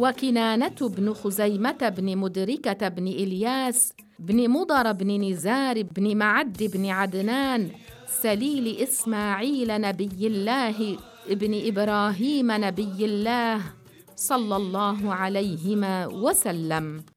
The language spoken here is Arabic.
وكنانة بن خزيمة بن مدركة بن إلياس بن مضر بن نزار بن معد بن عدنان سليل إسماعيل نبي الله ابن إبراهيم نبي الله صلى الله عليهما وسلم.